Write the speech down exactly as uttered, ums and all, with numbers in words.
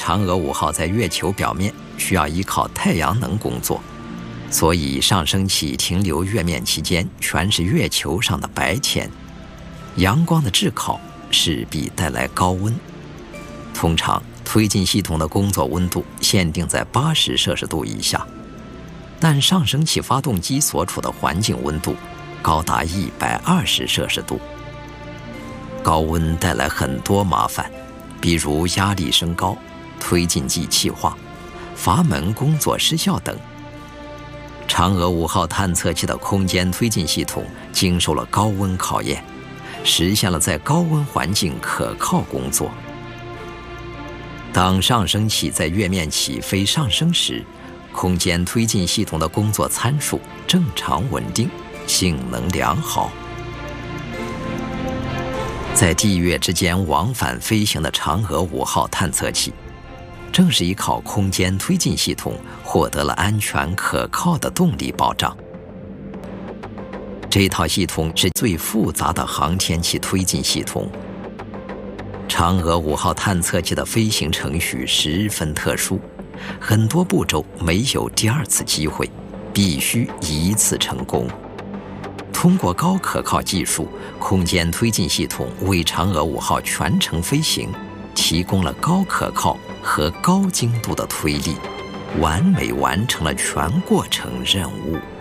嫦娥五号在月球表面需要依靠太阳能工作，所以上升器停留月面期间全是月球上的白天。阳光的炙烤势必带来高温。通常推进系统的工作温度限定在八十摄氏度以下，但上升器发动机所处的环境温度高达一百二十摄氏度。高温带来很多麻烦，比如压力升高、推进剂气化、阀门工作失效等。嫦娥五号探测器的空间推进系统经受了高温考验，实现了在高温环境可靠工作。当上升器在月面起飞上升时，空间推进系统的工作参数正常稳定，性能良好。在地月之间往返飞行的嫦娥五号探测器，正是依靠空间推进系统获得了安全可靠的动力保障。这套系统是最复杂的航天器推进系统。嫦娥五号探测器的飞行程序十分特殊，很多步骤没有第二次机会，必须一次成功。通过高可靠技术，空间推进系统为嫦娥五号全程飞行提供了高可靠和高精度的推力，完美完成了全过程任务。